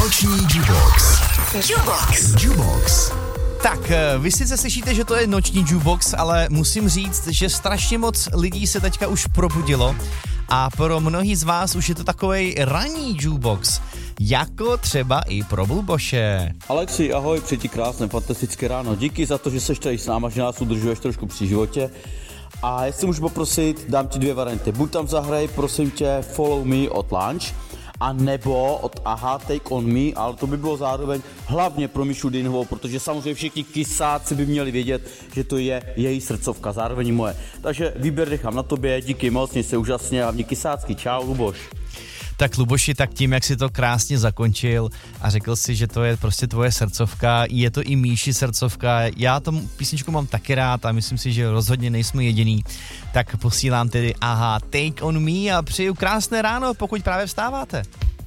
Noční Jukebox. Jukebox. Tak, vy sice slyšíte, že to je noční jukebox, ale musím říct, že strašně moc lidí se teďka už probudilo a pro mnohý z vás už je to takovej ranní jukebox, jako třeba i pro Luboše. Alexi, ahoj, přeji ti krásné, fantastické ráno. Díky za to, že seš tady s náma, že nás udržuješ trošku při životě. A jestli můžu poprosit, dám ti dvě varianty. Buď tam zahraj, prosím tě, Follow Me od Lunch, a nebo od Aha, Take On Me, ale to by bylo zároveň hlavně pro Míšu Dynhovou, protože samozřejmě všichni kysáci by měli vědět, že to je její srdcovka, zároveň moje. Takže výběr nechám na tobě, díky moc, měj se úžasně, hlavně kysácky, čau Luboš. Tak Luboši, tak tím, jak si to krásně zakončil a řekl si, že to je prostě tvoje srdcovka, je to i Míši srdcovka, já tomu písničku mám taky rád a myslím si, že rozhodně nejsme jediný, tak posílám tedy Aha, Take On Me a přeju krásné ráno, pokud právě vstáváte.